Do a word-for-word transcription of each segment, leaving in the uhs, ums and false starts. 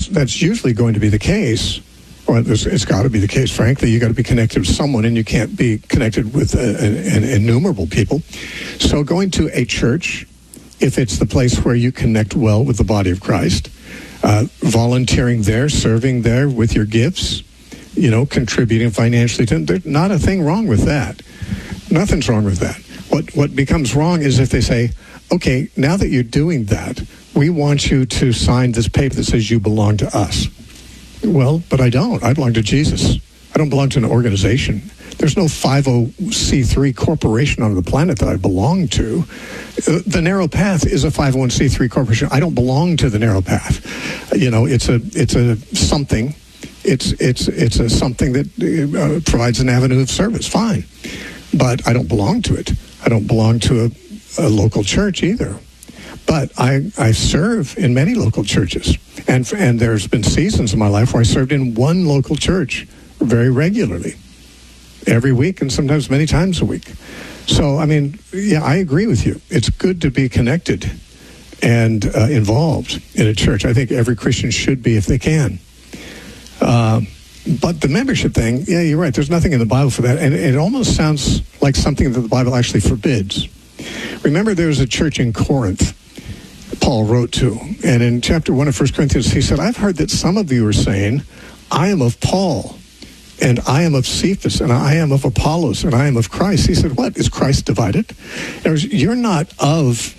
that's that's usually going to be the case. Or it's, it's got to be the case, frankly. You got to be connected with someone, and you can't be connected with uh, an, an innumerable people. So going to a church, if it's the place where you connect well with the body of Christ, uh, volunteering there, serving there with your gifts, you know, contributing financially to them, there's not a thing wrong with that. Nothing's wrong with that. What what becomes wrong is if they say, okay, now that you're doing that, we want you to sign this paper that says you belong to us. Well, but I don't. I belong to Jesus. I don't belong to an organization. There's no five oh c three corporation on the planet that I belong to. Uh, the Narrow Path is a five oh one c three corporation. I don't belong to the Narrow Path. You know, it's a it's a something. It's it's it's a something that uh, provides an avenue of service. Fine, but I don't belong to it. I don't belong to a, a local church either. But I, I serve in many local churches. And and there's been seasons in my life where I served in one local church very regularly, every week, and sometimes many times a week. So, I mean, yeah, I agree with you. It's good to be connected and uh, involved in a church. I think every Christian should be if they can. Uh, but the membership thing, yeah, you're right. There's nothing in the Bible for that. And it almost sounds like something that the Bible actually forbids. Remember, there was a church in Corinth Paul wrote to. And in chapter one of First Corinthians, he said, I've heard that some of you are saying, I am of Paul, and I am of Cephas, and I am of Apollos, and I am of Christ. He said, what? Is Christ divided? In other words, you're not of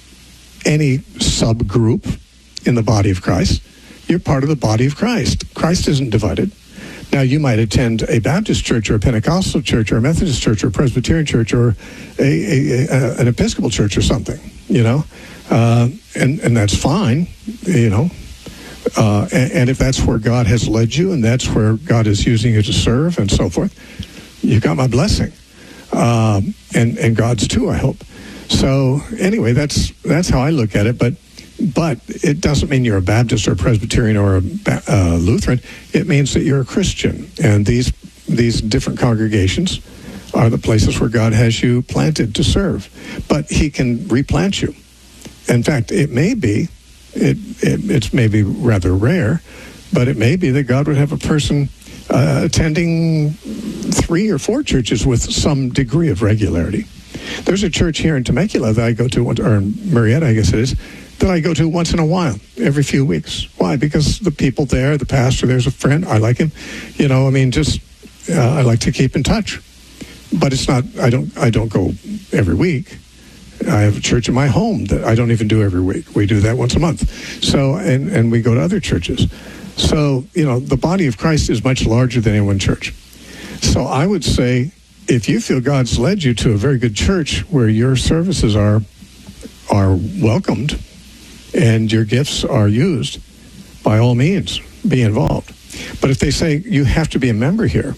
any subgroup in the body of Christ. You're part of the body of Christ. Christ isn't divided. Now, you might attend a Baptist church or a Pentecostal church or a Methodist church or a Presbyterian church or a, a, a, an Episcopal church or something, you know, uh, and, and that's fine, you know. Uh, and, and if that's where God has led you and that's where God is using you to serve and so forth, you've got my blessing. Um, and, and God's too, I hope. So anyway, that's that's how I look at it. But But it doesn't mean you're a Baptist or a Presbyterian or a uh, Lutheran. It means that you're a Christian. And these these different congregations are the places where God has you planted to serve. But he can replant you. In fact, it may be, it, it it's maybe rather rare, but it may be that God would have a person uh, attending three or four churches with some degree of regularity. There's a church here in Temecula that I go to, or in Marietta, I guess it is, that I go to once in a while, every few weeks. Why? Because the people there, the pastor there's a friend, I like him. You know, I mean, just, uh, I like to keep in touch. But it's not, I don't I don't go every week. I have a church in my home that I don't even do every week. We do that once a month. So, and, and we go to other churches. So, you know, the body of Christ is much larger than any one church. So I would say, if you feel God's led you to a very good church where your services are are welcomed, and your gifts are used, by all means, be involved. But if they say, you have to be a member here,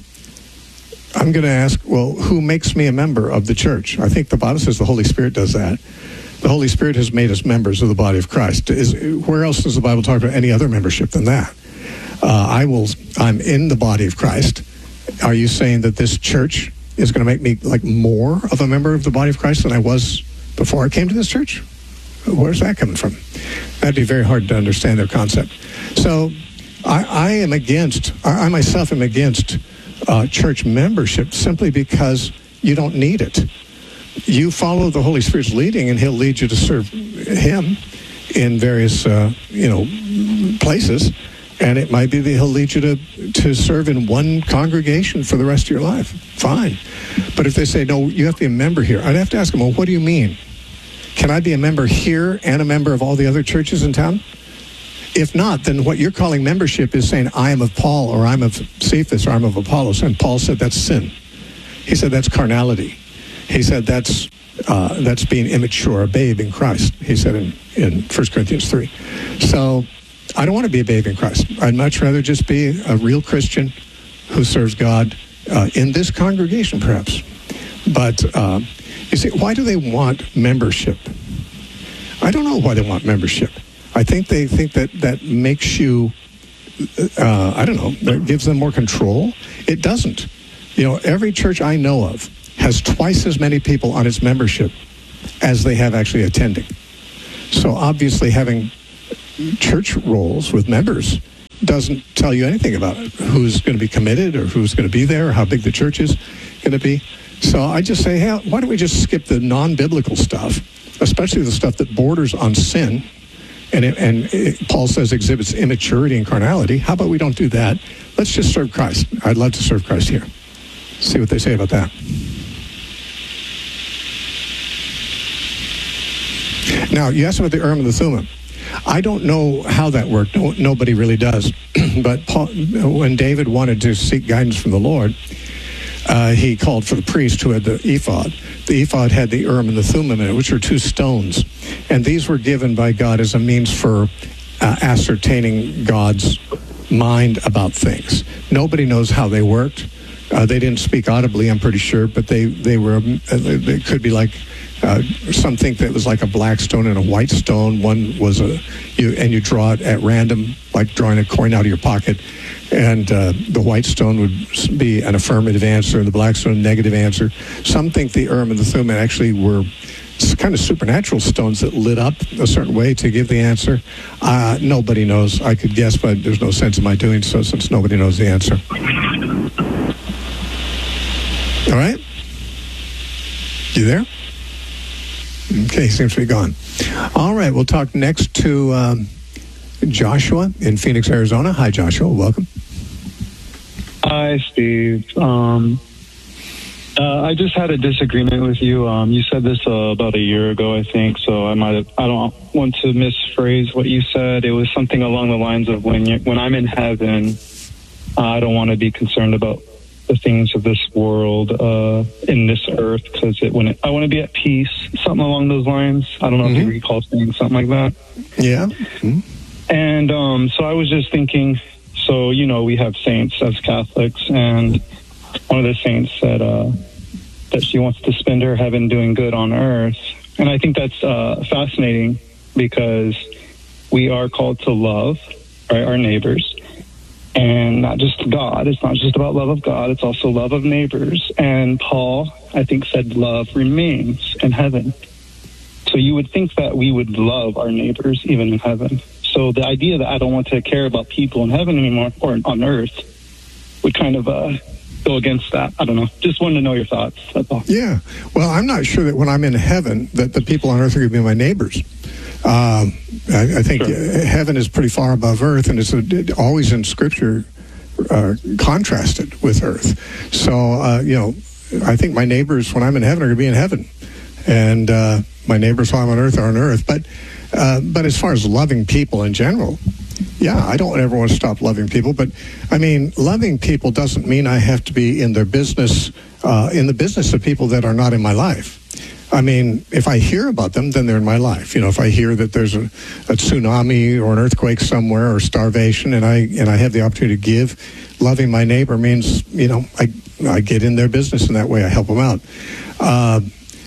I'm going to ask, well, who makes me a member of the church? I think the Bible says the Holy Spirit does that. The Holy Spirit has made us members of the body of Christ. Is, where else does the Bible talk about any other membership than that? Uh, I will, I'm in the body of Christ. Are you saying that this church is going to make me like more of a member of the body of Christ than I was before I came to this church? Where's that coming from? That'd be very hard to understand their concept. So I, I am against, I, I myself am against uh, church membership simply because you don't need it. You follow the Holy Spirit's leading and he'll lead you to serve him in various, uh, you know, places. And it might be that he'll lead you to, to serve in one congregation for the rest of your life. Fine. But if they say, no, you have to be a member here, I'd have to ask them, well, what do you mean? Can I be a member here and a member of all the other churches in town? If not, then what you're calling membership is saying, I am of Paul, or I'm of Cephas, or I'm of Apollos. And Paul said that's sin. He said that's carnality. He said that's uh, that's being immature, a babe in Christ. He said in, in First Corinthians three. So I don't want to be a babe in Christ. I'd much rather just be a real Christian who serves God uh, in this congregation, perhaps. But uh, you see, why do they want membership? I don't know why they want membership. I think they think that that makes you, uh, I don't know, that gives them more control. It doesn't. You know, every church I know of has twice as many people on its membership as they have actually attending. So obviously having church rolls with members doesn't tell you anything about it, who's going to be committed or who's going to be there, or how big the church is going to be. So I just say, hey, why don't we just skip the non-biblical stuff, especially the stuff that borders on sin, and, it, and it, Paul says exhibits immaturity and carnality. How about we don't do that? Let's just serve Christ. I'd love to serve Christ here. See what they say about that. Now, you asked about the Urim and the Thummim. I don't know how that worked. No, nobody really does. But Paul, when David wanted to seek guidance from the Lord, uh, he called for the priest who had the ephod. The ephod had the Urim and the Thummim in it, which are two stones. And these were given by God as a means for uh, ascertaining God's mind about things. Nobody knows how they worked. Uh, they didn't speak audibly, I'm pretty sure, but they, they were, uh, they could be like, uh, some think that it was like a black stone and a white stone. One was a, you, and you draw it at random, like drawing a coin out of your pocket. And uh, the white stone would be an affirmative answer, and the black stone a negative answer. Some think the Urim and the Thummim actually were kind of supernatural stones that lit up a certain way to give the answer. Uh, nobody knows. I could guess, but there's no sense in my doing so since nobody knows the answer. All right? You there? Okay, he seems to be gone. All right, we'll talk next to um, Joshua in Phoenix, Arizona. Hi, Joshua. Welcome. Hi, Steve. Um, uh, I just had a disagreement with you. Um, you said this uh, about a year ago, I think, so I might have, I don't want to misphrase what you said. It was something along the lines of when you, when I'm in heaven, uh, I don't want to be concerned about the things of this world uh, in this earth, because it, when it, I want to be at peace, something along those lines. I don't know mm-hmm. if you recall saying something like that. Yeah. Mm-hmm. And um, so I was just thinking, so, you know, we have saints as Catholics, and one of the saints said uh, that she wants to spend her heaven doing good on earth. And I think that's uh, fascinating, because we are called to love, right, our neighbors. And not just God. It's not just about love of God. It's also love of neighbors. And Paul, I think, said love remains in heaven. So you would think that we would love our neighbors even in heaven. So the idea that I don't want to care about people in heaven anymore, or on earth, would kind of uh, go against that. I don't know. Just wanted to know your thoughts. That's all. Yeah. Well, I'm not sure that when I'm in heaven that the people on earth are going to be my neighbors. Um, I, I think sure. Heaven is pretty far above earth, and it's a, it, always in Scripture uh, contrasted with earth. So, uh, you know, I think my neighbors when I'm in heaven are going to be in heaven, and uh, my neighbors while I'm on earth are on earth. But, uh, but as far as loving people in general, yeah, I don't ever want to stop loving people. But I mean, loving people doesn't mean I have to be in their business, uh, in the business of people that are not in my life. I mean, if I hear about them, then they're in my life. You know, if I hear that there's a, a tsunami or an earthquake somewhere or starvation, and I and I have the opportunity to give, loving my neighbor means, you know, I I get in their business in that way. I help them out. Uh,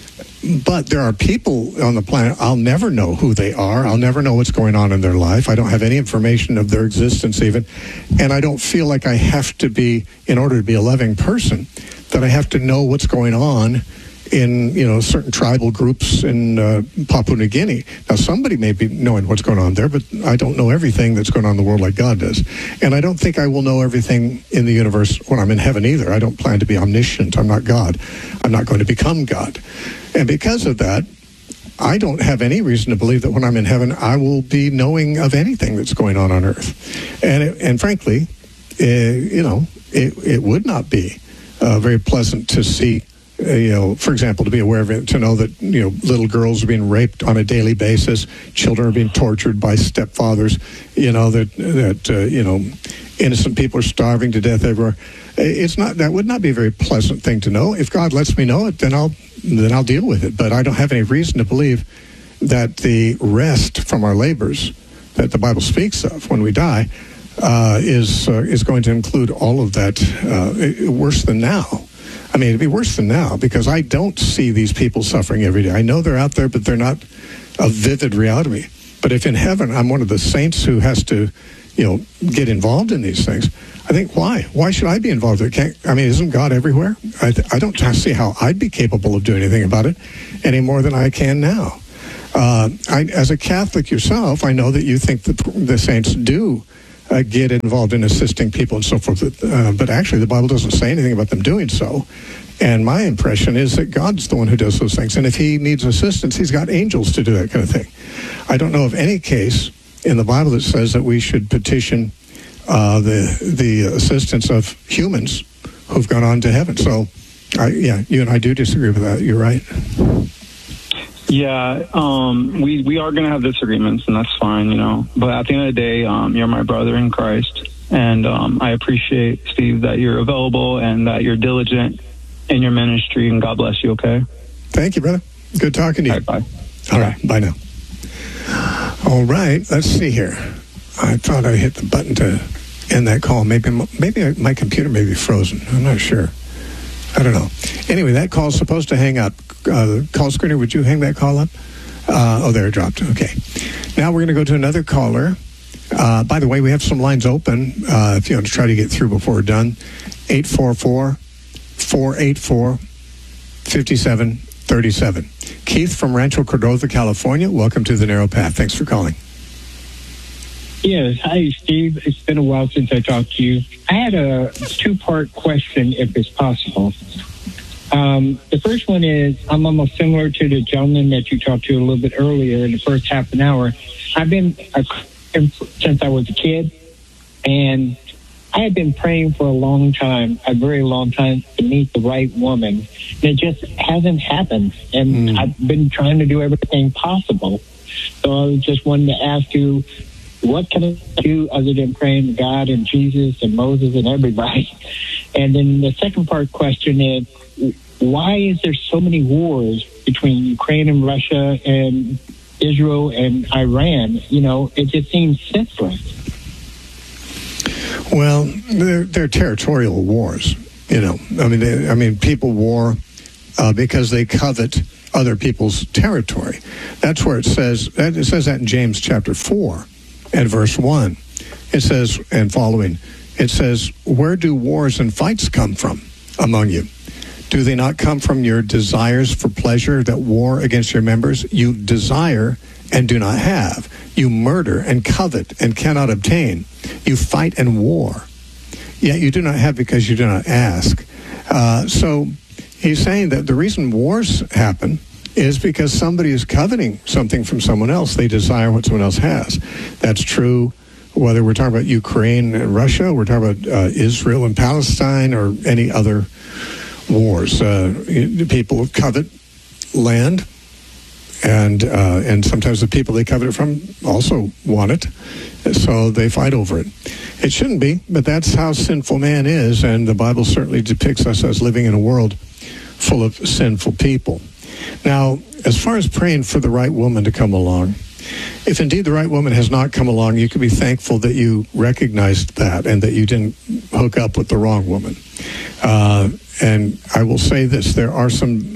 but there are people on the planet, I'll never know who they are. I'll never know what's going on in their life. I don't have any information of their existence even. And I don't feel like I have to be, in order to be a loving person, that I have to know what's going on in, you know, certain tribal groups in uh, Papua New Guinea. Now, somebody may be knowing what's going on there, but I don't know everything that's going on in the world like God does. And I don't think I will know everything in the universe when I'm in heaven either. I don't plan to be omniscient. I'm not God. I'm not going to become God. And because of that, I don't have any reason to believe that when I'm in heaven, I will be knowing of anything that's going on on earth. And, it, and frankly, uh, you know, it, it would not be uh, very pleasant to see, Uh, you know, for example, to be aware of it, to know that, you know, little girls are being raped on a daily basis, children are being tortured by stepfathers, you know, that, that uh, you know, innocent people are starving to death everywhere. It's not, that would not be a very pleasant thing to know. If God lets me know it, then I'll, then I'll deal with it. But I don't have any reason to believe that the rest from our labors that the Bible speaks of when we die uh, is, uh, is going to include all of that, uh, worse than now. I mean, it'd be worse than now, because I don't see these people suffering every day. I know they're out there, but they're not a vivid reality to me. But if in heaven I'm one of the saints who has to, you know, get involved in these things, I think, why? Why should I be involved? Can't, I mean, isn't God everywhere? I, th- I don't see how I'd be capable of doing anything about it any more than I can now. Uh, I, as a Catholic yourself, I know that you think the, the saints do uh, get involved in assisting people and so forth. Uh, but actually, the Bible doesn't say anything about them doing so. And my impression is that God's the one who does those things. And if he needs assistance, he's got angels to do that kind of thing. I don't know of any case in the Bible that says that we should petition uh, the the assistance of humans who've gone on to heaven. So, I, yeah, you and I do disagree with that. You're right. Yeah, um, we, we are going to have disagreements, and that's fine, you know. But at the end of the day, um, you're my brother in Christ. And um, I appreciate, Steve, that you're available and that you're diligent in your ministry, and God bless you, okay? Thank you, brother. Good talking to you. All right, bye. All right, bye now. All right, let's see here. I thought I hit the button to end that call. Maybe maybe my computer may be frozen. I'm not sure. I don't know. Anyway, that call's supposed to hang up. Uh, call screener, would you hang that call up? Uh, oh, there it dropped. Okay. Now we're going to go to another caller. Uh, by the way, we have some lines open uh, if you want to try to get through before we're done. eight four four, four eight four, five seven three seven. Keith from Rancho Cordova, California. Welcome to The Narrow Path. Thanks for calling. Yes. Hi, Steve. It's been a while since I talked to you. I had a two-part question, if it's possible. Um, the first one is, I'm almost similar to the gentleman that you talked to a little bit earlier in the first half an hour. I've been a Christian since I was a kid, and I have been praying for a long time, a very long time, to meet the right woman. And it just hasn't happened. And mm. I've been trying to do everything possible. So I was just wanting to ask you, what can I do other than praying to God and Jesus and Moses and everybody? And then the second part question is, why is there so many wars between Ukraine and Russia and Israel and Iran? You know, it just seems senseless. Well, they're, they're territorial wars. You know, I mean, they, I mean, people war uh, because they covet other people's territory. That's where it says. It says that in James chapter four, at verse one. It says, and following, it says, "Where do wars and fights come from among you? Do they not come from your desires for pleasure that war against your members? You desire and do not have. You murder and covet and cannot obtain. You fight and war. Yet you do not have because you do not ask." Uh, so he's saying that the reason wars happen is because somebody is coveting something from someone else. They desire what someone else has. That's true whether we're talking about Ukraine and Russia, we're talking about uh, Israel and Palestine, or any other wars. Uh, people covet land, and uh, and sometimes the people they covet it from also want it, so they fight over it. It shouldn't be, but that's how sinful man is, and the Bible certainly depicts us as living in a world full of sinful people. Now, as far as praying for the right woman to come along, if indeed the right woman has not come along, you can be thankful that you recognized that and that you didn't hook up with the wrong woman. Uh, and I will say this, there are some,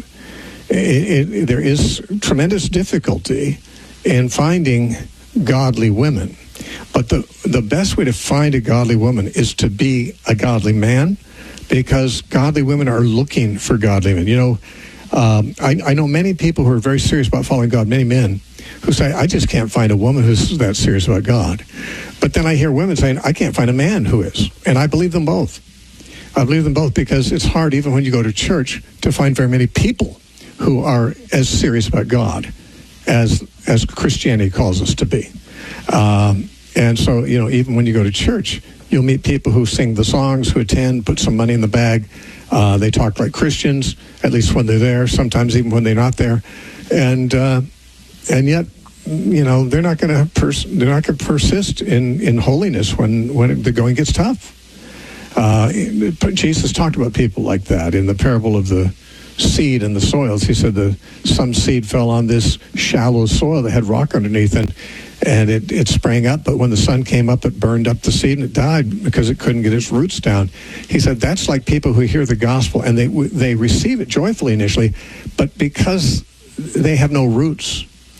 it, it, there is tremendous difficulty in finding godly women. But the, the best way to find a godly woman is to be a godly man, because godly women are looking for godly men. You know, um, I, I know many people who are very serious about following God, many men, who say, I just can't find a woman who's that serious about God. But then I hear women saying, I can't find a man who is. And I believe them both. I believe them both because it's hard, even when you go to church, to find very many people who are as serious about God as as Christianity calls us to be. Um, and so, you know, even when you go to church, you'll meet people who sing the songs, who attend, put some money in the bag. Uh, they talk like Christians, at least when they're there, sometimes even when they're not there. And uh, and yet, you know, they're not going to pers- they're not going to persist in, in holiness when, when the going gets tough. Uh, Jesus talked about people like that in the parable of the seed and the soils. He said that some seed fell on this shallow soil that had rock underneath, and and it, it sprang up, but when the sun came up, it burned up the seed and it died because it couldn't get its roots down. He said that's like people who hear the gospel and they they receive it joyfully initially, but because they have no roots,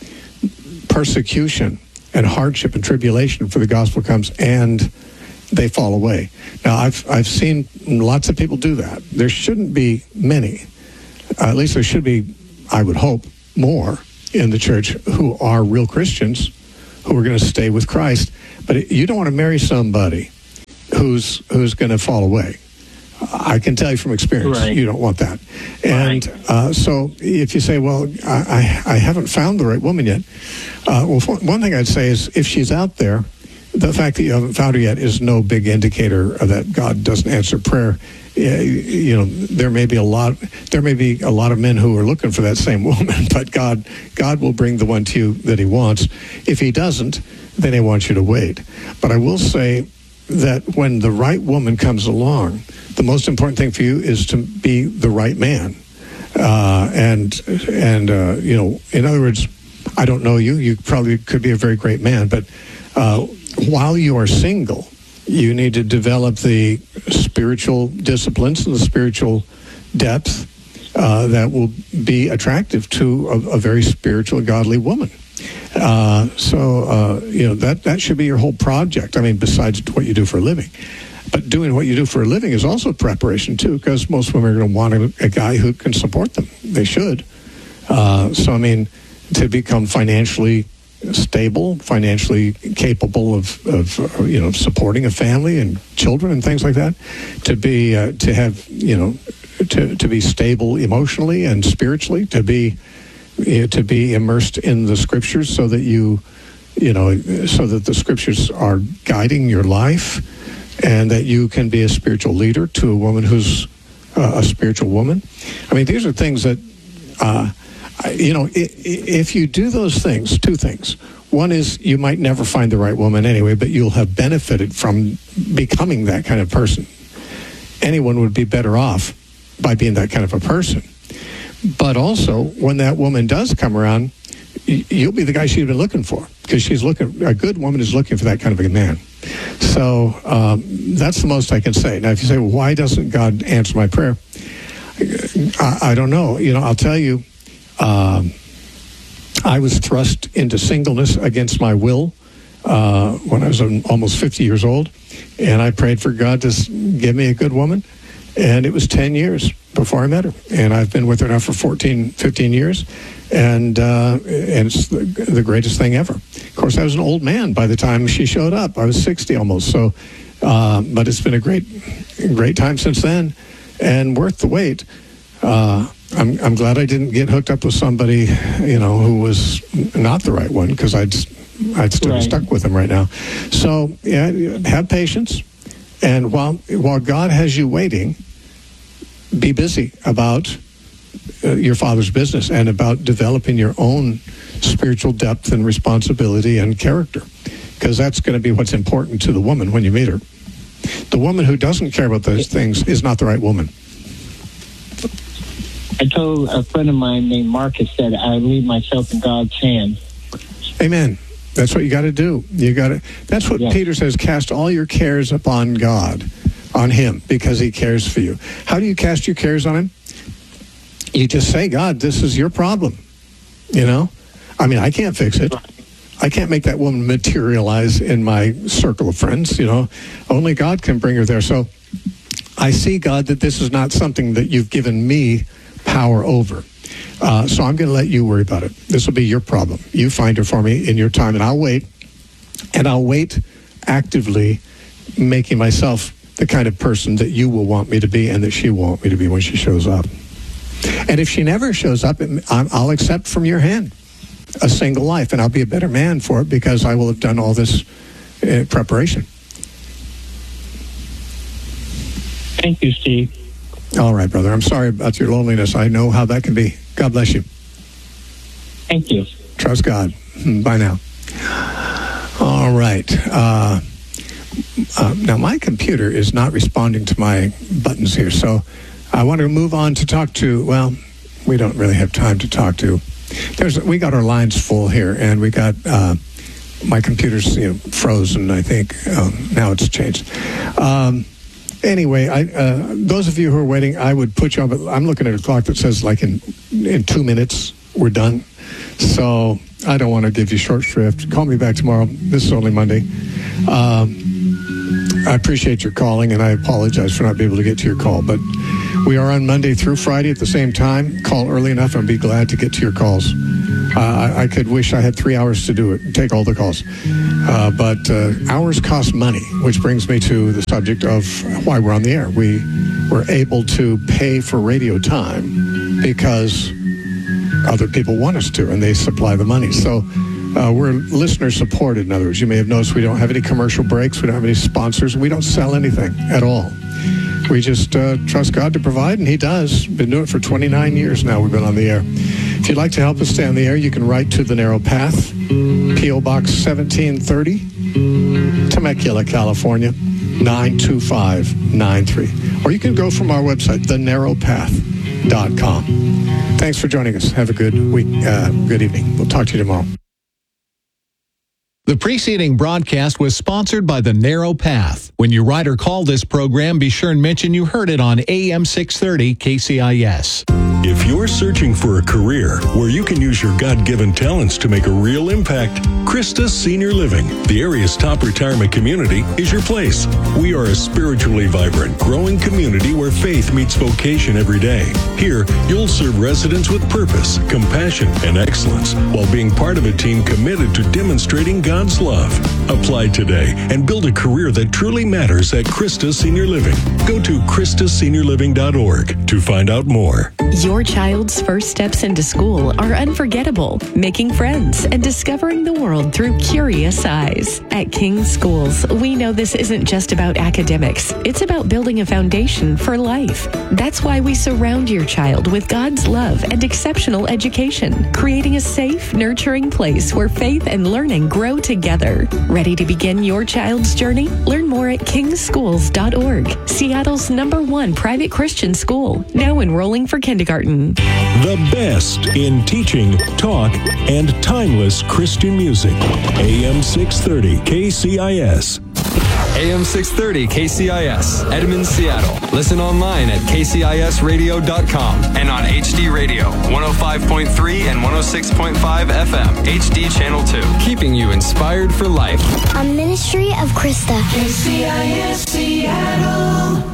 persecution and hardship and tribulation for the gospel comes, and they fall away. Now, I've I've seen lots of people do that. There shouldn't be many. Uh, at least there should be, I would hope, more in the church who are real Christians, who are going to stay with Christ. But it, you don't want to marry somebody who's who's going to fall away. I can tell you from experience, Right. you don't want that. And uh, so if you say, well, I, I, I haven't found the right woman yet, uh, well, one thing I'd say is if she's out there, the fact that you haven't found her yet is no big indicator that God doesn't answer prayer. You know, there may be a lot, there may be a lot of men who are looking for that same woman, but God, God will bring the one to you that He wants. If He doesn't, then He wants you to wait. But I will say that when the right woman comes along, the most important thing for you is to be the right man. Uh, and, and uh, you know, in other words, I don't know you. You probably could be a very great man. But uh, while you are single, you need to develop the spiritual disciplines and the spiritual depth uh, that will be attractive to a, a very spiritual, godly woman. Uh, so, uh, you know, that, that should be your whole project. I mean, besides what you do for a living. But doing what you do for a living is also preparation, too, because most women are going to want a, a guy who can support them. They should. Uh, so, I mean, to become financially stable, financially capable of, of uh, you know, supporting a family and children and things like that, to be, uh, to have, you know, to, to be stable emotionally and spiritually, to be, you know, to be immersed in the Scriptures so that you, you know, so that the Scriptures are guiding your life, and that you can be a spiritual leader to a woman who's uh, a spiritual woman. I mean, these are things that, uh, you know, if you do those things, two things. One is you might never find the right woman anyway, but you'll have benefited from becoming that kind of person. Anyone would be better off by being that kind of a person. But also, when that woman does come around, you'll be the guy she's been looking for, because she's looking. A good woman is looking for that kind of a man. So um, that's the most I can say. Now, if you say, well, why doesn't God answer my prayer? I, I don't know. You know, I'll tell you, um, I was thrust into singleness against my will uh, when I was almost fifty years old, and I prayed for God to give me a good woman, and it was ten years before I met her, and I've been with her now for fourteen, fifteen years, and uh, and it's the, the greatest thing ever. Of course, I was an old man by the time she showed up. I was sixty almost, so, uh, but it's been a great, great time since then, and worth the wait. Uh, I'm I'm glad I didn't get hooked up with somebody, you know, who was not the right one, because I'd I'd still be Right. stuck with him right now. So yeah, have patience, and while while God has you waiting, be busy about uh, your Father's business and about developing your own spiritual depth and responsibility and character, because that's going to be what's important to the woman when you meet her. The woman who doesn't care about those things is not the right woman. I told a friend of mine named Marcus that I leave myself in God's hand. Amen. That's what you got to do. You got to. That's what Yeah. Peter says. Cast all your cares upon God, on Him, because He cares for you. How do you cast your cares on Him? You just say, God, this is your problem. You know, I mean, I can't fix it. I can't make that woman materialize in my circle of friends. You know, only God can bring her there. So I see, God, that this is not something that you've given me power over. Uh, so I'm going to let you worry about it. This will be your problem. You find her for me in your time, and I'll wait. And I'll wait actively, making myself the kind of person that you will want me to be and that she will want me to be when she shows up. And if she never shows up, I'll accept from your hand a single life, and I'll be a better man for it, because I will have done all this uh, preparation. Thank you, Steve. All right, brother. I'm sorry about your loneliness. I know how that can be. God bless you. Thank you. Trust God. Bye now. All right. Uh, uh, now, my computer is not responding to my buttons here, so I want to move on to talk to, well, we don't really have time to talk to. There's, we got our lines full here, and we got, uh, my computer's, you know, frozen, I think. Um, now it's changed. Um, Anyway, I, uh, those of you who are waiting, I would put you on, but I'm looking at a clock that says like in in two minutes, we're done. So I don't want to give you short shrift. Call me back tomorrow. This is only Monday. Um, I appreciate your calling, and I apologize for not being able to get to your call. But we are on Monday through Friday at the same time. Call early enough, and be glad to get to your calls. Uh, I, I could wish I had three hours to do it and take all the calls. Uh, but uh, hours cost money, which brings me to the subject of why we're on the air. We were able to pay for radio time because other people want us to, and they supply the money. So uh, we're listener supported, in other words. You may have noticed we don't have any commercial breaks. We don't have any sponsors. We don't sell anything at all. We just uh, trust God to provide, and He does. Been doing it for twenty-nine years now we've been on the air. If you'd like to help us stay on the air, you can write to The Narrow Path, P O. Box seventeen thirty, Temecula, California, nine two five nine three. Or you can go from our website, the narrow path dot com. Thanks for joining us. Have a good week, uh, good evening. We'll talk to you tomorrow. The preceding broadcast was sponsored by The Narrow Path. When you write or call this program, be sure and mention you heard it on A M six thirty K C I S. If you're searching for a career where you can use your God-given talents to make a real impact, Christus Senior Living, the area's top retirement community, is your place. We are a spiritually vibrant, growing community where faith meets vocation every day. Here, you'll serve residents with purpose, compassion, and excellence while being part of a team committed to demonstrating God's love. Apply today and build a career that truly matters at Christus Senior Living. Go to Christus Senior Living dot org to find out more. Your child's first steps into school are unforgettable, making friends and discovering the world through curious eyes. At King's Schools, we know this isn't just about academics. It's about building a foundation for life. That's why we surround your child with God's love and exceptional education, creating a safe, nurturing place where faith and learning grow together. Ready to begin your child's journey? Learn more at kings schools dot org, Seattle's number one private Christian school, now enrolling for kindergarten. The best in teaching, talk, and timeless Christian music. A M six thirty K C I S. A M six thirty K C I S, Edmond, Seattle. Listen online at k c i s radio dot com and on H D Radio, one oh five point three and one oh six point five F M, H D Channel two. Keeping you inspired for life. A ministry of Krista. K C I S Seattle.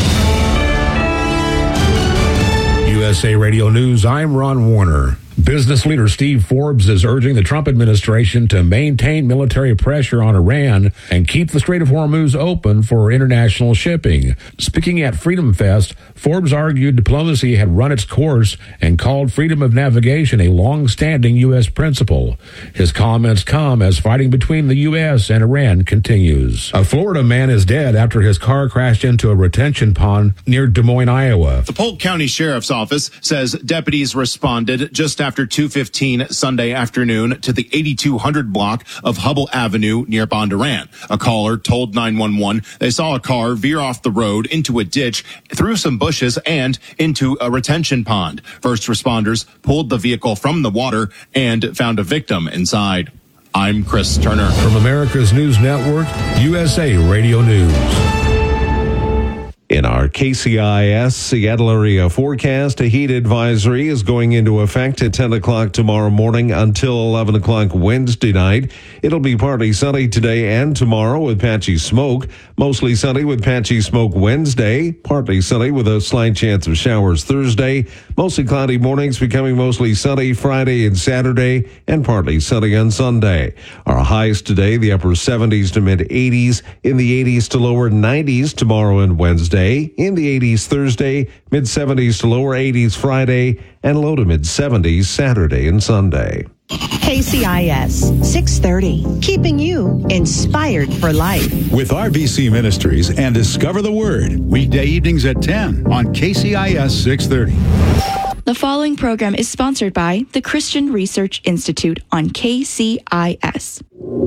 U S A Radio News, I'm Ron Warner. Business leader Steve Forbes is urging the Trump administration to maintain military pressure on Iran and keep the Strait of Hormuz open for international shipping. Speaking at Freedom Fest, Forbes argued diplomacy had run its course and called freedom of navigation a long-standing U S principle. His comments come as fighting between the U S and Iran continues. A Florida man is dead after his car crashed into a retention pond near Des Moines, Iowa. The Polk County Sheriff's Office says deputies responded just after After two fifteen Sunday afternoon to the eighty-two hundred block of Hubble Avenue near Bondurant. A caller told nine one one they saw a car veer off the road into a ditch, through some bushes, and into a retention pond. First responders pulled the vehicle from the water and found a victim inside. I'm Chris Turner. From America's News Network, U S A Radio News. In our K C I S Seattle area forecast, a heat advisory is going into effect at ten o'clock tomorrow morning until eleven o'clock Wednesday night. It'll be partly sunny today and tomorrow with patchy smoke. Mostly sunny with patchy smoke Wednesday. Partly sunny with a slight chance of showers Thursday. Mostly cloudy mornings becoming mostly sunny Friday and Saturday, and partly sunny on Sunday. Our highs today, the upper seventies to mid eighties, in the eighties to lower nineties tomorrow and Wednesday. In the eighties Thursday, mid seventies to lower eighties Friday, and low to mid seventies Saturday and Sunday. K C I S six thirty, keeping you inspired for life. With R B C Ministries and Discover the Word, weekday evenings at ten on K C I S six thirty. The following program is sponsored by the Christian Research Institute on K C I S.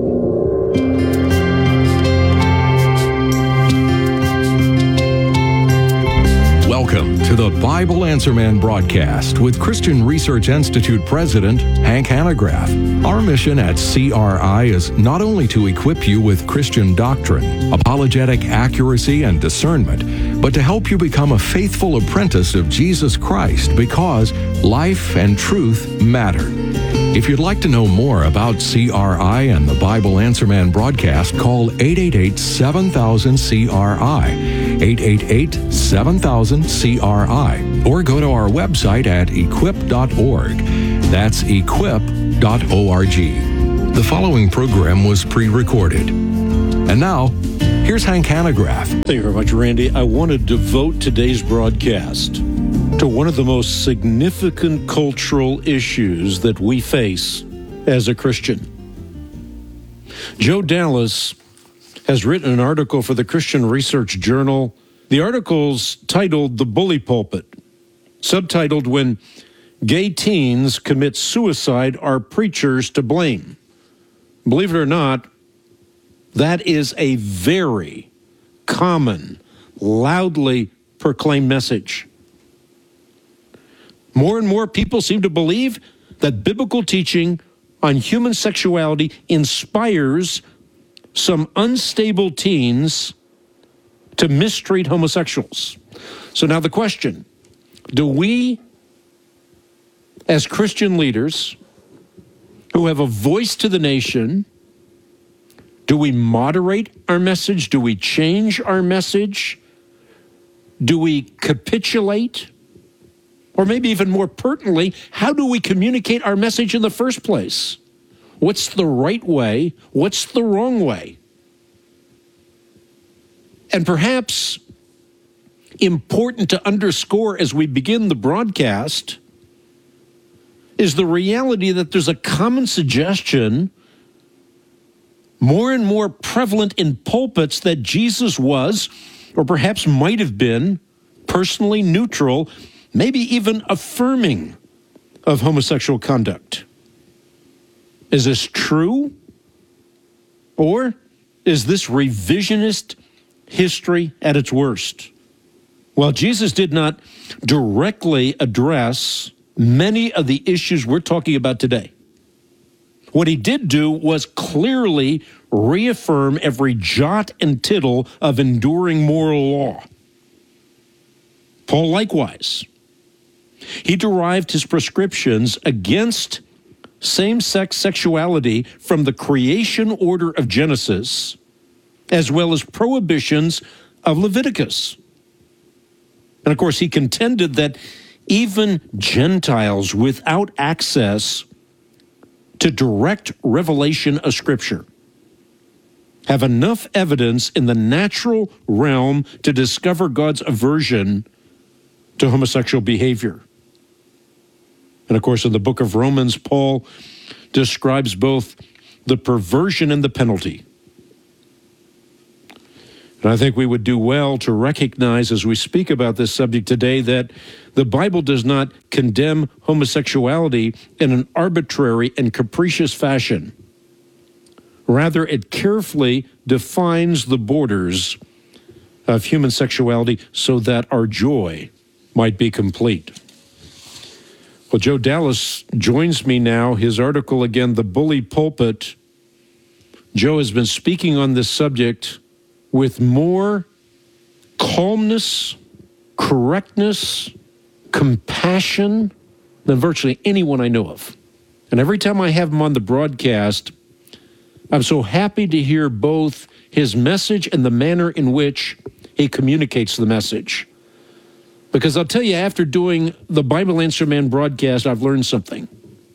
Welcome to the Bible Answer Man broadcast with Christian Research Institute President Hank Hanegraaff. Our mission at C R I is not only to equip you with Christian doctrine, apologetic accuracy, and discernment, but to help you become a faithful apprentice of Jesus Christ, because life and truth matter. If you'd like to know more about C R I and the Bible Answer Man broadcast, call eight eight eight, seven thousand, C R I, eight eight eight, seven thousand, C R I, or go to our website at equip dot org. That's equip dot org. The following program was pre-recorded. And now, here's Hank Hanegraaff. Thank you very much, Randy. I want to devote today's broadcast to one of the most significant cultural issues that we face as a Christian. Joe Dallas has written an article for the Christian Research Journal. The article's titled The Bully Pulpit, subtitled When Gay Teens Commit Suicide, Are Preachers to Blame? Believe it or not, that is a very common, loudly proclaimed message. More and more people seem to believe that biblical teaching on human sexuality inspires some unstable teens to mistreat homosexuals. So now the question, do we, as Christian leaders who have a voice to the nation, do we moderate our message? Do we change our message? Do we capitulate? Or maybe even more pertinently, how do we communicate our message in the first place? What's the right way? What's the wrong way? And perhaps important to underscore as we begin the broadcast is the reality that there's a common suggestion more and more prevalent in pulpits that Jesus was, or perhaps might have been, personally neutral, maybe even affirming of homosexual conduct. Is this true? Or is this revisionist history at its worst? Well, Jesus did not directly address many of the issues we're talking about today. What he did do was clearly reaffirm every jot and tittle of enduring moral law. Paul likewise. He derived his prescriptions against same-sex sexuality from the creation order of Genesis, as well as prohibitions of Leviticus. And of course, he contended that even Gentiles without access to direct revelation of Scripture have enough evidence in the natural realm to discover God's aversion to homosexual behavior. And of course, in the book of Romans, Paul describes both the perversion and the penalty. And I think we would do well to recognize as we speak about this subject today that the Bible does not condemn homosexuality in an arbitrary and capricious fashion. Rather, it carefully defines the borders of human sexuality so that our joy might be complete. Well, Joe Dallas joins me now. His article, again, The Bully Pulpit. Joe has been speaking on this subject with more calmness, correctness, compassion than virtually anyone I know of. And every time I have him on the broadcast, I'm so happy to hear both his message and the manner in which he communicates the message. Because I'll tell you, after doing the Bible Answer Man broadcast, I've learned something.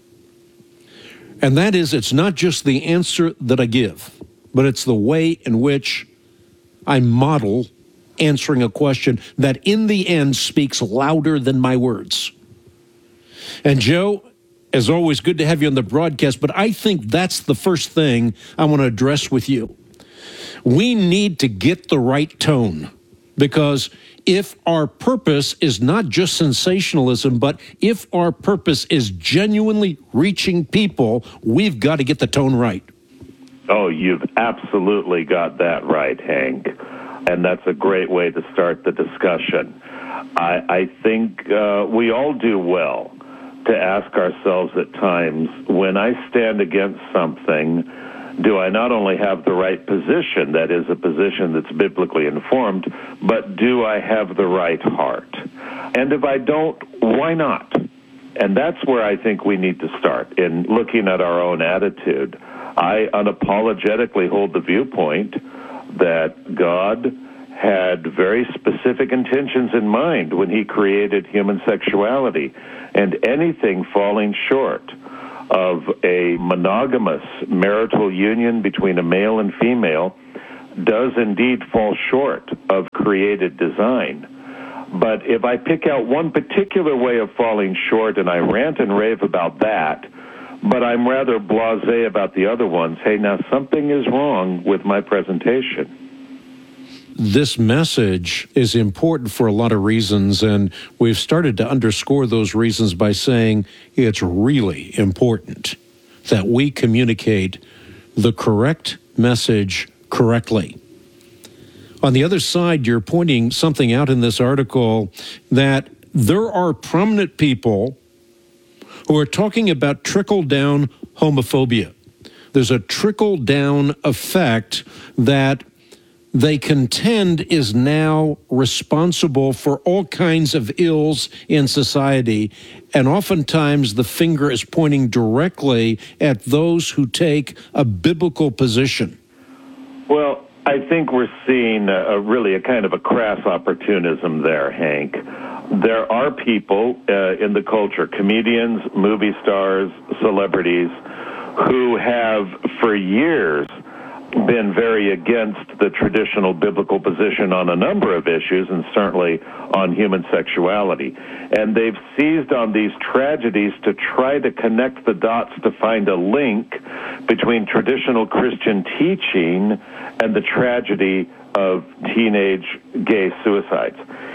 And that is, it's not just the answer that I give, but it's the way in which I model answering a question that in the end speaks louder than my words. And Joe, as always, good to have you on the broadcast, but I think that's the first thing I want to address with you. We need to get the right tone, because if our purpose is not just sensationalism, but if our purpose is genuinely reaching people, we've got to get the tone right. Oh, you've absolutely got that right, Hank. And that's a great way to start the discussion. I, I think uh, we all do well to ask ourselves at times, when I stand against something, do I not only have the right position, that is a position that's biblically informed, but do I have the right heart? And if I don't, why not? And that's where I think we need to start, in looking at our own attitude. I unapologetically hold the viewpoint that God had very specific intentions in mind when he created human sexuality, and anything falling short of a monogamous marital union between a male and female does indeed fall short of created design. But if I pick out one particular way of falling short and I rant and rave about that, but I'm rather blasé about the other ones, hey, now something is wrong with my presentation. This message is important for a lot of reasons, and we've started to underscore those reasons by saying it's really important that we communicate the correct message correctly. On the other side, you're pointing something out in this article that there are prominent people who are talking about trickle-down homophobia. There's a trickle-down effect that they contend is now responsible for all kinds of ills in society, and oftentimes the finger is pointing directly at those who take a biblical position. Well, I think we're seeing a, a really a kind of a crass opportunism there, Hank. There are people uh, in the culture, comedians, movie stars, celebrities, who have for years been very against the traditional biblical position on a number of issues, and certainly on human sexuality. And they've seized on these tragedies to try to connect the dots to find a link between traditional Christian teaching and the tragedy of teenage gay suicides.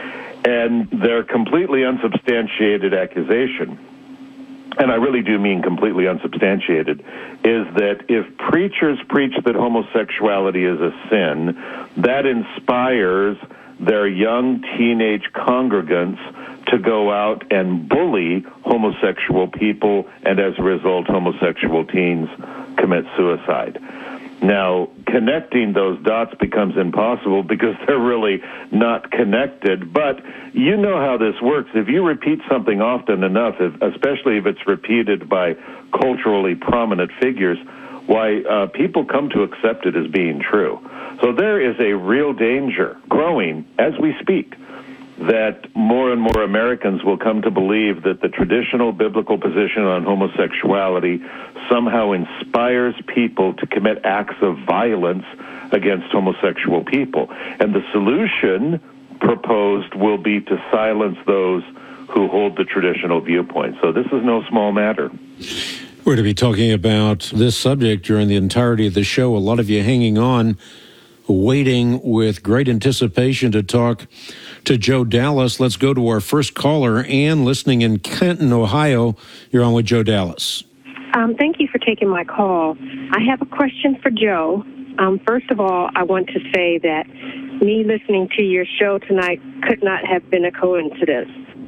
And their completely unsubstantiated accusation, and I really do mean completely unsubstantiated, is that if preachers preach that homosexuality is a sin, that inspires their young teenage congregants to go out and bully homosexual people, and as a result, homosexual teens commit suicide. Now, connecting those dots becomes impossible because they're really not connected. But you know how this works. If you repeat something often enough, if, especially if it's repeated by culturally prominent figures, why, uh, people come to accept it as being true. So there is a real danger growing as we speak that more and more Americans will come to believe that the traditional biblical position on homosexuality somehow inspires people to commit acts of violence against homosexual people. And the solution proposed will be to silence those who hold the traditional viewpoint. So this is no small matter. We're to be talking about this subject during the entirety of the show. A lot of you hanging on, waiting with great anticipation to talk to Joe Dallas. Let's go to our first caller, Ann, listening in Kenton, Ohio. You're on with Joe Dallas. Um, thank you for taking my call. I have a question for Joe. Um, first of all, I want to say that me listening to your show tonight could not have been a coincidence.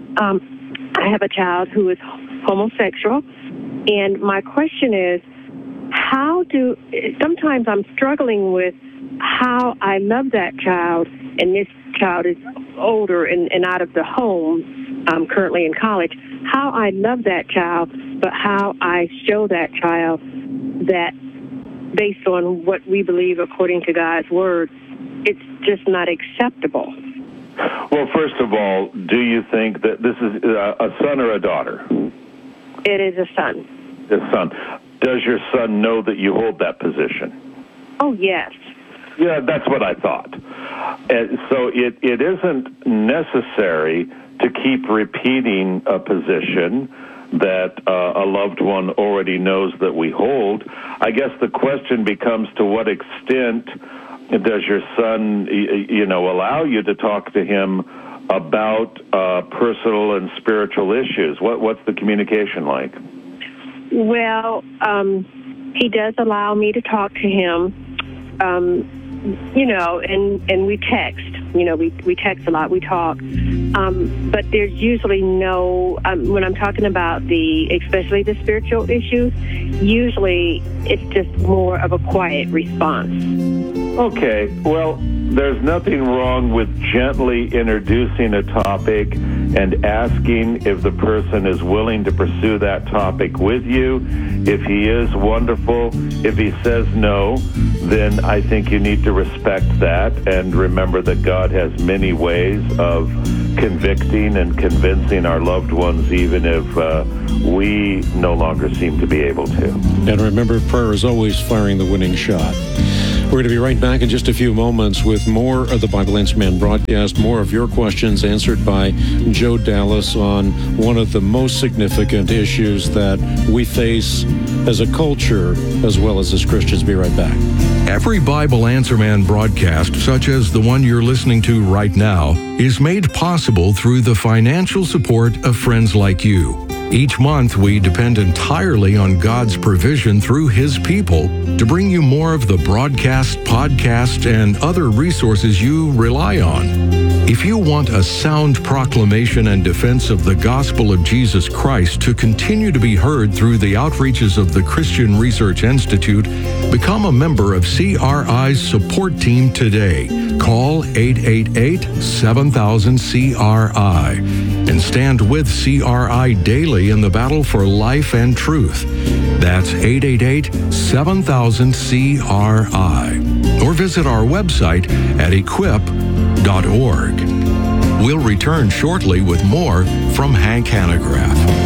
Um, I have a child who is homosexual, and my question is, how do, sometimes I'm struggling with how I love that child, and this child is older and, and out of the home, um, currently in college, how I love that child, but how I show that child that based on what we believe according to God's word, it's just not acceptable. Well, first of all, do you think that this is a son or a daughter? It is a son. A son. Does your son know that you hold that position? Oh, yes. Yeah, that's what I thought. And so it, it isn't necessary to keep repeating a position that uh, a loved one already knows that we hold. I guess the question becomes, to what extent does your son, you know, allow you to talk to him about uh, personal and spiritual issues? What, what's the communication like? Well, um, he does allow me to talk to him, um, you know, and, and we text. You know, we, we text a lot, we talk. Um, but there's usually no, um, when I'm talking about the, especially the spiritual issues, usually it's just more of a quiet response. Okay, well, there's nothing wrong with gently introducing a topic and asking if the person is willing to pursue that topic with you. If he is, wonderful. If he says no, then I think you need to respect that and remember that God has many ways of convicting and convincing our loved ones, even if uh, we no longer seem to be able to. And remember, prayer is always firing the winning shot. We're going to be right back in just a few moments with more of the Bible Answer Man broadcast, more of your questions answered by Joe Dallas on one of the most significant issues that we face as a culture as well as as Christians. Be right back. Every Bible Answer Man broadcast, such as the one you're listening to right now, is made possible through the financial support of friends like you. Each month, we depend entirely on God's provision through His people to bring you more of the broadcast, podcast, and other resources you rely on. If you want a sound proclamation and defense of the gospel of Jesus Christ to continue to be heard through the outreaches of the Christian Research Institute, become a member of C R I's support team today. Call eight eight eight, seven thousand, C R I and stand with C R I daily in the battle for life and truth. That's eight eight eight, seven thousand, C R I. Or visit our website at equip dot org. We'll return shortly with more from Hank Hanegraaff.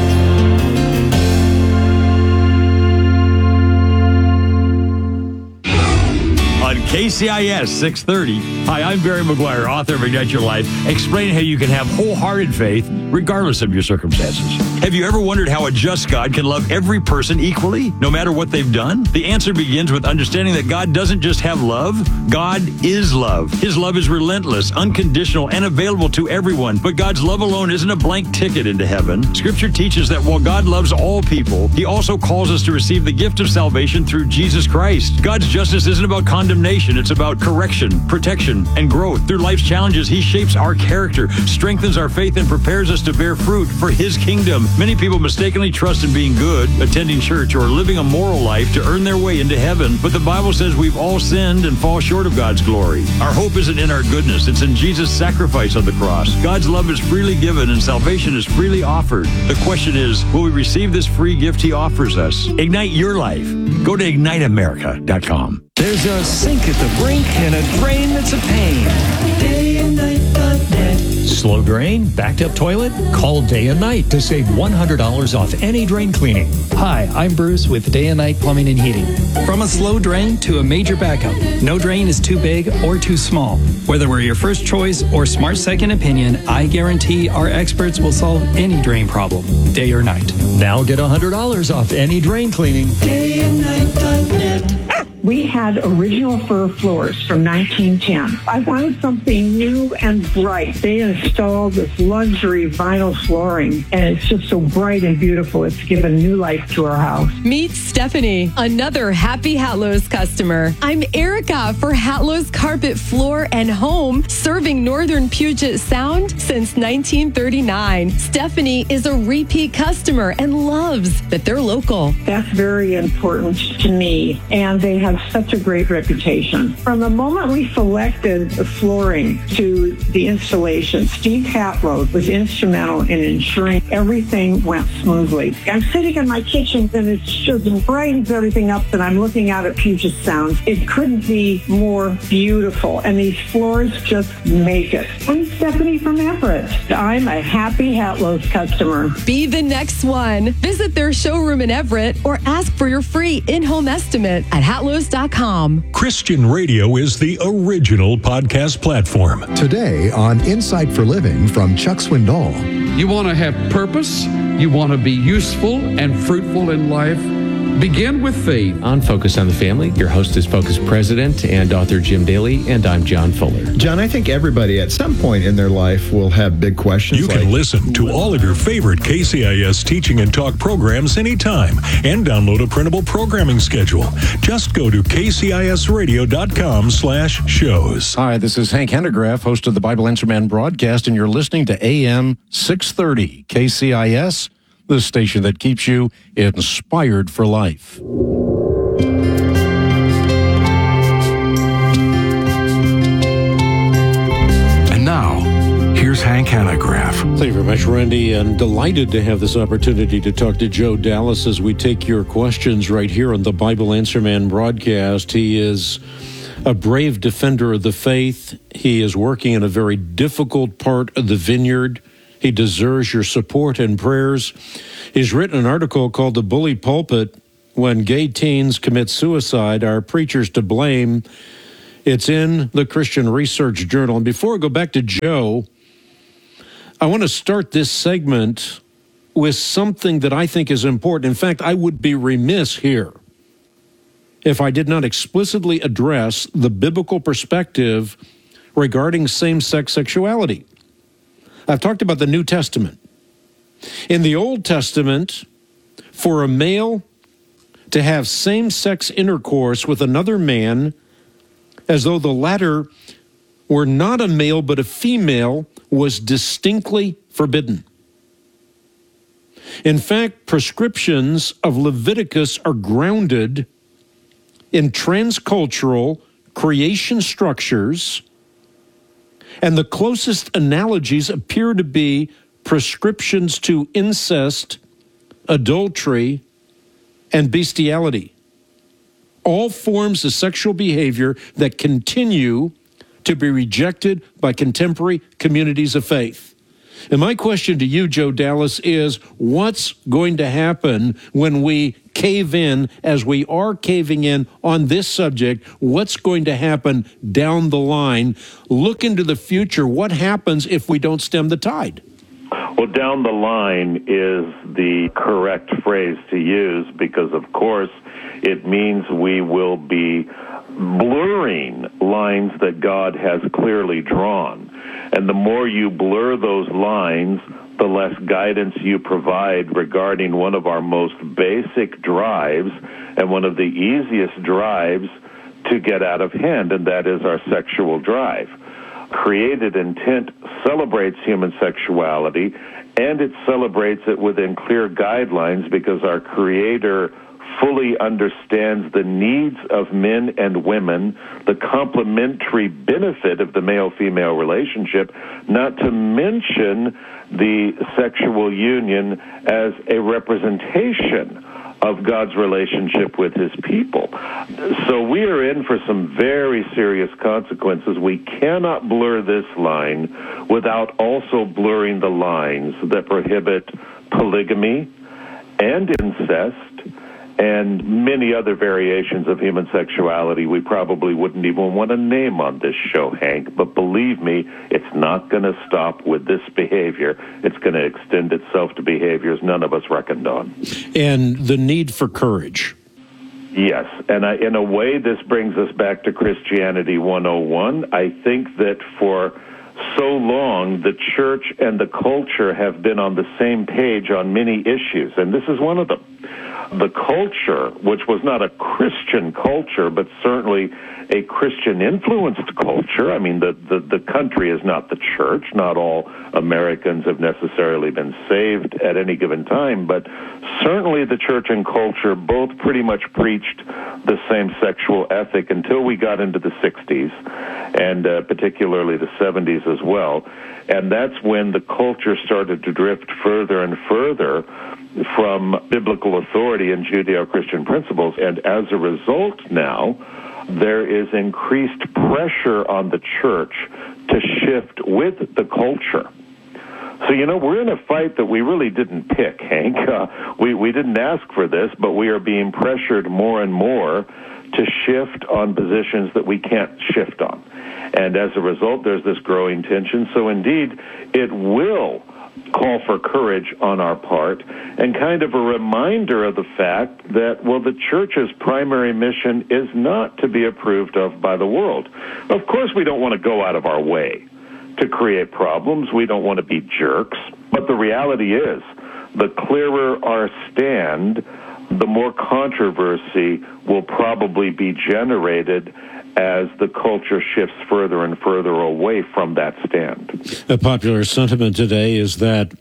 On K C I S six thirty. Hi, I'm Barry McGuire, author of Ignite Your Life, explaining how you can have wholehearted faith regardless of your circumstances. Have you ever wondered how a just God can love every person equally, no matter what they've done? The answer begins with understanding that God doesn't just have love, God is love. His love is relentless, unconditional, and available to everyone. But God's love alone isn't a blank ticket into heaven. Scripture teaches that while God loves all people, He also calls us to receive the gift of salvation through Jesus Christ. God's justice isn't about condemnation, it's about correction, protection, and growth. Through life's challenges, He shapes our character, strengthens our faith, and prepares us to bear fruit for His kingdom. Many people mistakenly trust in being good, attending church, or living a moral life to earn their way into heaven, but the Bible says we've all sinned and fall short of God's glory. Our hope isn't in our goodness, it's in Jesus' sacrifice on the cross. God's love is freely given and salvation is freely offered. The question is, will we receive this free gift He offers us? Ignite your life. Go to ignite america dot com. There's a sink at the brink and a drain that's a pain. Day and night dot net. Slow drain? Backed up toilet? Call Day and Night to save one hundred dollars off any drain cleaning. Hi, I'm Bruce with Day and Night Plumbing and Heating. From a slow drain to a major backup, no drain is too big or too small. Whether we're your first choice or smart second opinion, I guarantee our experts will solve any drain problem, day or night. Now get one hundred dollars off any drain cleaning. Day and Night dot net. We had original fir floors from nineteen ten. I wanted something new and bright. They installed this luxury vinyl flooring, and it's just so bright and beautiful. It's given new life to our house. Meet Stephanie, another happy Hatlow's customer. I'm Erica for Hatlow's Carpet Floor and Home, serving Northern Puget Sound since nineteen thirty-nine. Stephanie is a repeat customer and loves that they're local. That's very important to me, and they have such a great reputation. From the moment we selected the flooring to the installation, Steve Hatlow was instrumental in ensuring everything went smoothly. I'm sitting in my kitchen and it's just brightens everything up, and I'm looking out at Puget Sound. It couldn't be more beautiful, and these floors just make it. I'm Stephanie from Everett. I'm a happy Hatlow's customer. Be the next one. Visit their showroom in Everett or ask for your free in-home estimate at hatlows dot com. Christian radio is the original podcast platform. Today on Insight for Living from Chuck Swindoll. You want to have purpose, you want to be useful and fruitful in life. Begin with faith. On Focus on the Family, your host is Focus President and author Jim Daly, and I'm John Fuller. John, I think everybody at some point in their life will have big questions. You like, can listen to all of your favorite K C I S teaching and talk programs anytime and download a printable programming schedule. Just go to K C I S radio dot com slash shows. Hi, this is Hank Hanegraaff, host of the Bible Answer Man broadcast, and you're listening to A M six thirty K C I S, the station that keeps you inspired for life. And now, here's Hank Hanegraaff. Thank you very much, Randy, and delighted to have this opportunity to talk to Joe Dallas as we take your questions right here on the Bible Answer Man broadcast. He is a brave defender of the faith. He is working in a very difficult part of the vineyard. He deserves your support and prayers. He's written an article called The Bully Pulpit, When Gay Teens Commit Suicide, Are Preachers to Blame? It's in the Christian Research Journal. And before I go back to Joe, I want to start this segment with something that I think is important. In fact, I would be remiss here if I did not explicitly address the biblical perspective regarding same-sex sexuality. I've talked about the New Testament. In the Old Testament, for a male to have same-sex intercourse with another man, as though the latter were not a male but a female, was distinctly forbidden. In fact, prescriptions of Leviticus are grounded in transcultural creation structures, and the closest analogies appear to be prescriptions to incest, adultery, and bestiality. All forms of sexual behavior that continue to be rejected by contemporary communities of faith. And my question to you, Joe Dallas, is what's going to happen when we cave in, as we are caving in on this subject? What's going to happen down the line? Look into the future. What happens if we don't stem the tide? Well, down the line is the correct phrase to use because, of course, it means we will be blurring lines that God has clearly drawn. And the more you blur those lines, the less guidance you provide regarding one of our most basic drives and one of the easiest drives to get out of hand, and that is our sexual drive. Created intent celebrates human sexuality, and it celebrates it within clear guidelines because our Creator fully understands the needs of men and women, the complementary benefit of the male-female relationship, not to mention the sexual union as a representation of God's relationship with his people. So we are in for some very serious consequences. We cannot blur this line without also blurring the lines that prohibit polygamy and incest and many other variations of human sexuality we probably wouldn't even want to name on this show, Hank. But believe me, it's not going to stop with this behavior. It's going to extend itself to behaviors none of us reckoned on. And the need for courage. Yes, and I, in a way, this brings us back to Christianity one oh one. I think that for so long, the church and the culture have been on the same page on many issues, and this is one of them. The culture, which was not a Christian culture, but certainly a Christian-influenced culture. I mean, the, the, the country is not the church. Not all Americans have necessarily been saved at any given time, but certainly the church and culture both pretty much preached the same sexual ethic until we got into the sixties, and uh, particularly the seventies as well. And that's when the culture started to drift further and further from biblical authority and Judeo-Christian principles. And as a result now, there is increased pressure on the church to shift with the culture. So, you know, we're in a fight that we really didn't pick, Hank. Uh, we, we didn't ask for this, but we are being pressured more and more to shift on positions that we can't shift on. And as a result, there's this growing tension. So, indeed, it will call for courage on our part and kind of a reminder of the fact that, well, the church's primary mission is not to be approved of by the world. Of course, we don't want to go out of our way to create problems. We don't want to be jerks. But the reality is, the clearer our stand, the more controversy will probably be generated as the culture shifts further and further away from that stand. A popular sentiment today is that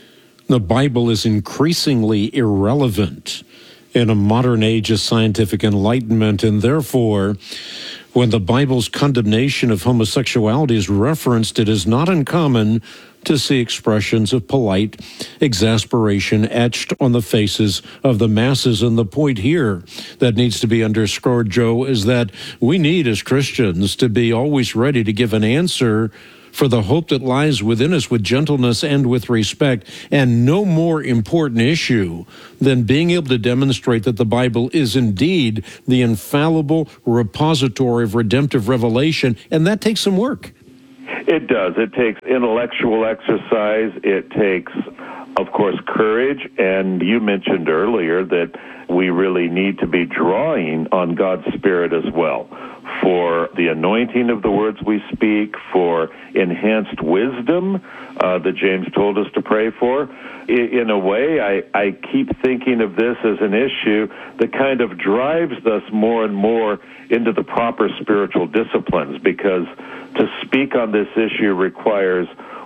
the Bible is increasingly irrelevant in a modern age of scientific enlightenment, and therefore, when the Bible's condemnation of homosexuality is referenced, it is not uncommon to see expressions of polite exasperation etched on the faces of the masses. And the point here that needs to be underscored, Joe, is that we need as Christians to be always ready to give an answer for the hope that lies within us with gentleness and with respect, and no more important issue than being able to demonstrate that the Bible is indeed the infallible repository of redemptive revelation, and that takes some work. It does. It takes intellectual exercise. It takes, of course, courage, and you mentioned earlier that we really need to be drawing on God's Spirit as well, for the anointing of the words we speak, for enhanced wisdom uh, that James told us to pray for. In a way, I, I keep thinking of this as an issue that kind of drives us more and more into the proper spiritual disciplines, because to speak on this issue requires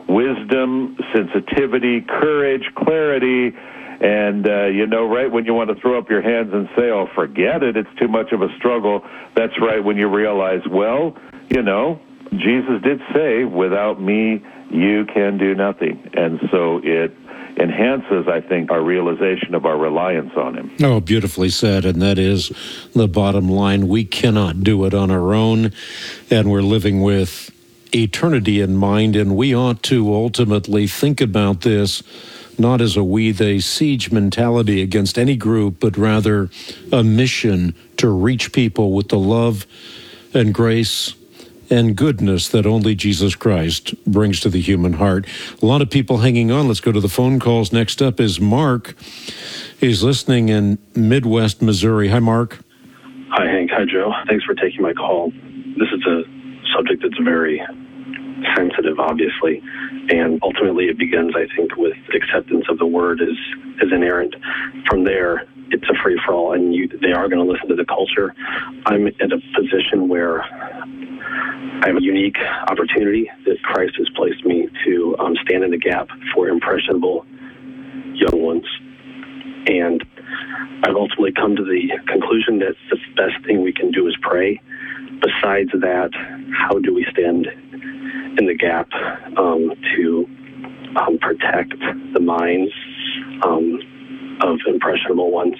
wisdom, sensitivity, courage, clarity, and, uh, you know, right when you want to throw up your hands and say, oh, forget it, it's too much of a struggle, that's right when you realize, well, you know, Jesus did say, without me, you can do nothing. And so it enhances, I think, our realization of our reliance on him. Oh, beautifully said, and that is the bottom line. We cannot do it on our own, and we're living with eternity in mind, and we ought to ultimately think about this not as a we, they siege mentality against any group, but rather a mission to reach people with the love and grace and goodness that only Jesus Christ brings to the human heart. A lot of people hanging on. Let's go to the phone calls. Next up is Mark. He's listening in Midwest Missouri. Hi, Mark. Hi, Hank. Hi, Joe. Thanks for taking my call. This is a subject that's very sensitive, obviously, and ultimately it begins, I think, with acceptance of the word as, as inerrant. From there, it's a free-for-all, and you, they are going to listen to the culture. I'm at a position where I have a unique opportunity that Christ has placed me to um, stand in the gap for impressionable young ones. And I've ultimately come to the conclusion that the best thing we can do is pray. Besides that, how do we stand in the gap um, to um, protect the minds um, of impressionable ones?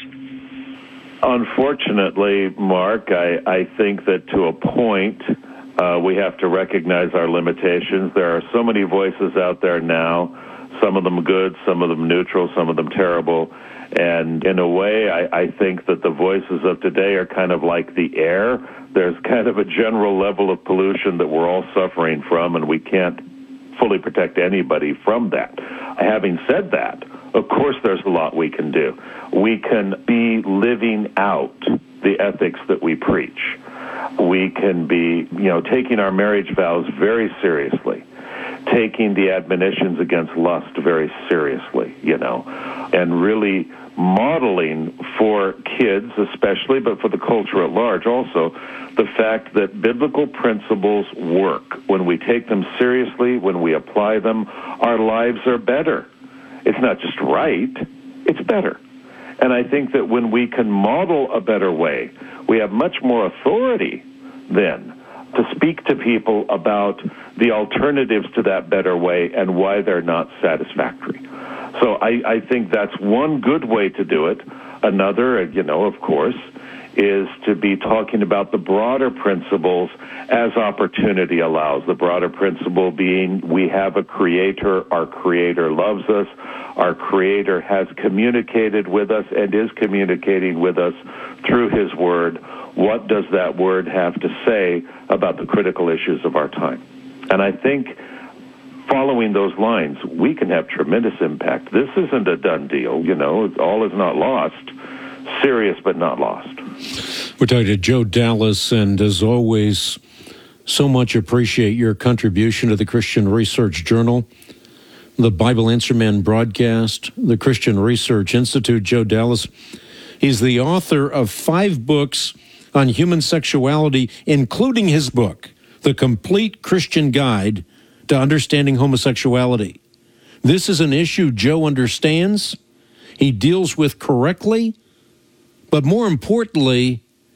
Unfortunately, Mark, I, I think that to a point, uh, we have to recognize our limitations. There are so many voices out there now, some of them good, some of them neutral, some of them terrible. And in a way, I, I think that the voices of today are kind of like the air. There's kind of a general level of pollution that we're all suffering from, and we can't fully protect anybody from that. Having said that, of course there's a lot we can do. We can be living out the ethics that we preach. We can be, you know, taking our marriage vows very seriously, taking the admonitions against lust very seriously, you know, and really modeling for kids especially, but for the culture at large also, the fact that biblical principles work. When we take them seriously, when we apply them, our lives are better. It's not just right, it's better. And I think that when we can model a better way, we have much more authority then to speak to people about the alternatives to that better way and why they're not satisfactory. So I, I think that's one good way to do it. Another, you know, of course, is to be talking about the broader principles as opportunity allows. The broader principle being we have a creator, our creator loves us, our creator has communicated with us and is communicating with us through his word. What does that word have to say about the critical issues of our time? And I think following those lines, we can have tremendous impact. This isn't a done deal, you know, all is not lost. Serious but not lost. We're talking to Joe Dallas, and as always, so much appreciate your contribution to the Christian Research Journal, the Bible Answer Man broadcast, the Christian Research Institute. Joe Dallas, he's the author of five books on human sexuality, including his book, The Complete Christian Guide to Understanding Homosexuality. This is an issue Joe understands, he deals with correctly, but more importantly,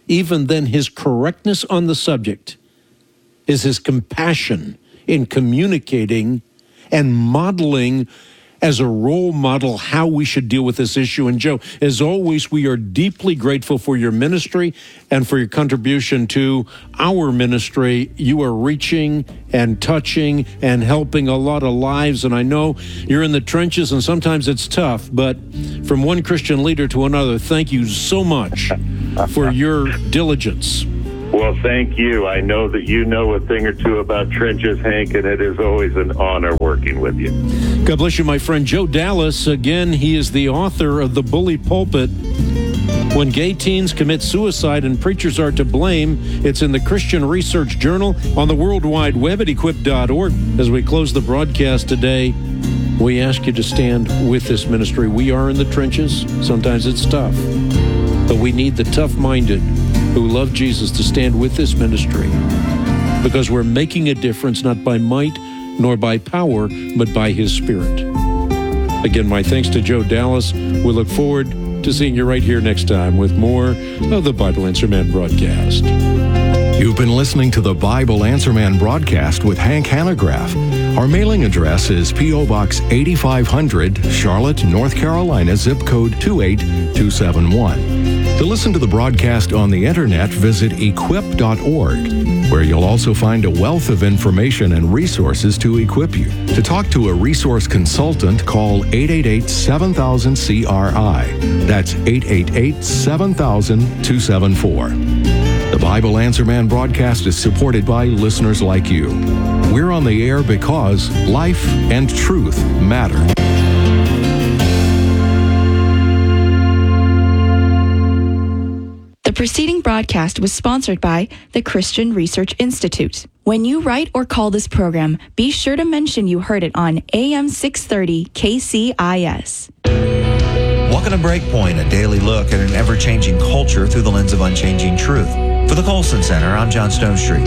even than his correctness on the subject is his compassion in communicating and modeling as a role model how we should deal with this issue. And Joe, as always, we are deeply grateful for your ministry and for your contribution to our ministry. You are reaching and touching and helping a lot of lives. And I know you're in the trenches and sometimes it's tough, but from one Christian leader to another, thank you so much for your diligence. Well, thank you. I know that you know a thing or two about trenches, Hank, and it is always an honor working with you. God bless you, my friend. Joe Dallas, again, he is the author of The Bully Pulpit. When Gay Teens Commit Suicide and Preachers Are to Blame. It's in the Christian Research Journal on the World Wide Web at equip dot org. As we close the broadcast today, we ask you to stand with this ministry. We are in the trenches. Sometimes it's tough, but we need the tough-minded who love Jesus to stand with this ministry, because we're making a difference not by might nor by power, but by his Spirit. Again, my thanks to Joe Dallas. We look forward to seeing you right here next time with more of the Bible Answer Man broadcast. You've been listening to the Bible Answer Man broadcast with Hank Hanegraaff. Our mailing address is P O. Box eighty-five hundred, Charlotte, North Carolina, zip code two eight two seven one. To listen to the broadcast on the internet, visit equip dot org, where you'll also find a wealth of information and resources to equip you. To talk to a resource consultant, call eight eight eight, seven thousand, C R I. That's eight eight eight, seven thousand, two seven four. The Bible Answer Man broadcast is supported by listeners like you. We're on the air because life and truth matter. The preceding broadcast was sponsored by the Christian Research Institute. When you write or call this program, be sure to mention you heard it on A M six thirty K C I S. Welcome to Breakpoint, a daily look at an ever-changing culture through the lens of unchanging truth. For the Colson Center, I'm John Stonestreet.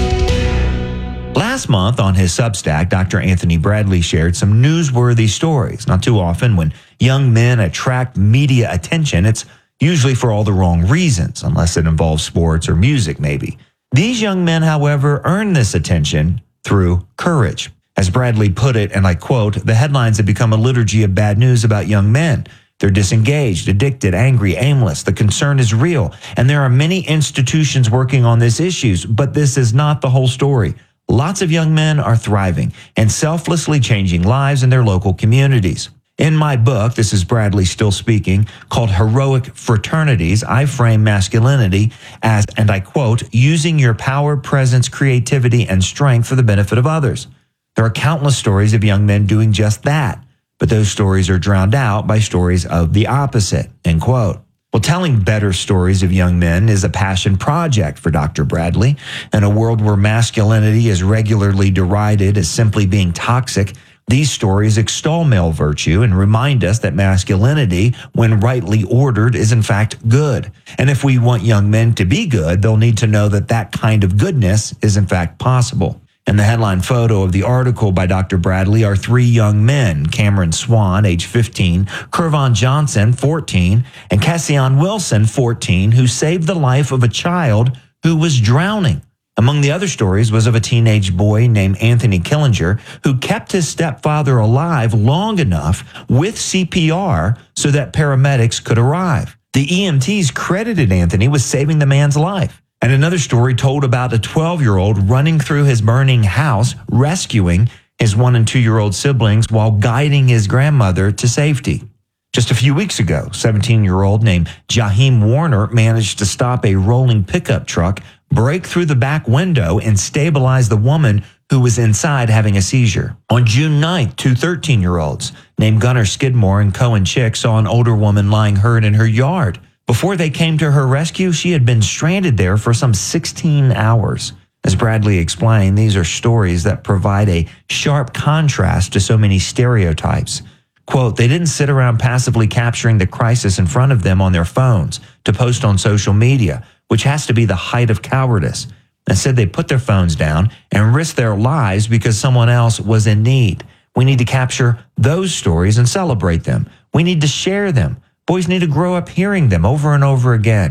Last month on his Substack, Doctor Anthony Bradley shared some newsworthy stories. Not too often, when young men attract media attention, it's usually for all the wrong reasons, unless it involves sports or music, maybe. These young men, however, earn this attention through courage. As Bradley put it, and I quote, "The headlines have become a liturgy of bad news about young men. They're disengaged, addicted, angry, aimless. The concern is real, and there are many institutions working on these issues, but this is not the whole story. Lots of young men are thriving and selflessly changing lives in their local communities." In my book, this is Bradley still speaking, called Heroic Fraternities, I frame masculinity as, and I quote, "using your power, presence, creativity, and strength for the benefit of others." There are countless stories of young men doing just that, but those stories are drowned out by stories of the opposite, end quote. Well, telling better stories of young men is a passion project for Doctor Bradley. In a world where masculinity is regularly derided as simply being toxic, these stories extol male virtue and remind us that masculinity, when rightly ordered, is in fact good. And if we want young men to be good, they'll need to know that that kind of goodness is in fact possible. In the headline photo of the article by Doctor Bradley are three young men, Cameron Swan, age fifteen, Kervon Johnson, fourteen, and Cassian Wilson, fourteen, who saved the life of a child who was drowning. Among the other stories was of a teenage boy named Anthony Killinger who kept his stepfather alive long enough with C P R so that paramedics could arrive. The E M Ts credited Anthony with saving the man's life. And another story told about a twelve-year-old running through his burning house, rescuing his one- and two-year-old siblings while guiding his grandmother to safety. Just a few weeks ago, seventeen-year-old named Jaheim Warner managed to stop a rolling pickup truck, break through the back window, and stabilize the woman who was inside having a seizure. On June ninth, two thirteen-year-olds named Gunnar Skidmore and Cohen Chick saw an older woman lying hurt in her yard. Before they came to her rescue, she had been stranded there for some sixteen hours. As Bradley explained, these are stories that provide a sharp contrast to so many stereotypes. Quote, "They didn't sit around passively capturing the crisis in front of them on their phones to post on social media, which has to be the height of cowardice. Instead, they put their phones down and risked their lives because someone else was in need. We need to capture those stories and celebrate them. We need to share them. Boys need to grow up hearing them over and over again.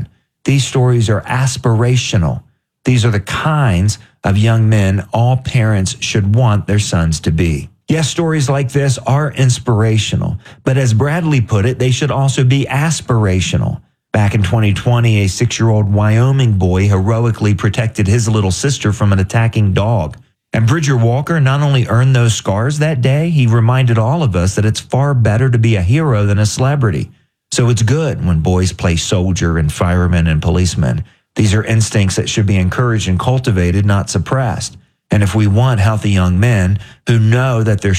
these stories are aspirational. These are the kinds of young men all parents should want their sons to be. Yes, stories like this are inspirational, but as Bradley put it, they should also be aspirational. Back in twenty twenty, a six-year-old Wyoming boy heroically protected his little sister from an attacking dog. And Bridger Walker not only earned those scars that day, he reminded all of us that it's far better to be a hero than a celebrity. So it's good when boys play soldier and fireman and policeman. These are instincts that should be encouraged and cultivated, not suppressed. And if we want healthy young men who know that their